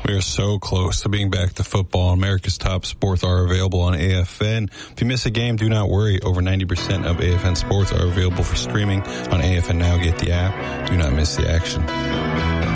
We are so close to being back to football. America's top sports are available on AFN. If you miss a game, do not worry. Over 90% of AFN sports are available for streaming on AFN Now. Get the app. Do not miss the action.